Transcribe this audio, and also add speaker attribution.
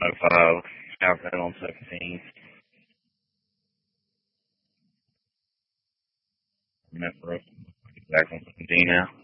Speaker 1: 105, Alfred on 17. Metro. Back on 17 now.